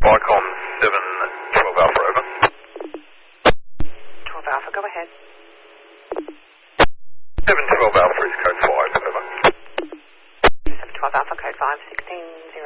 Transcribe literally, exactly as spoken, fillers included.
Vicom seven twelve Alpha, over. twelve Alpha, go ahead. seven twelve Alpha is code five, over. seven twelve Alpha, code five, sixteen